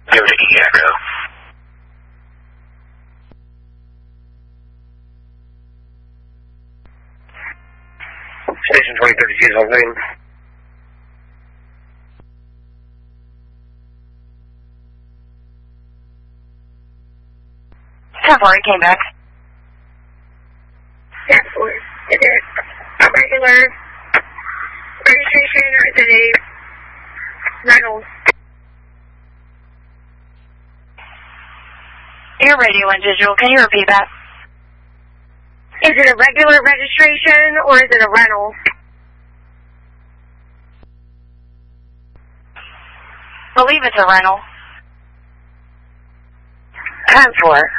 Unity Echo. Station 2032 is on main. 10-4, he came back. 10-4. Is it a regular registration or is it a rental? Your radio went digital. Can you repeat that? Is it a regular registration or is it a rental? I believe it's a rental. 10-4.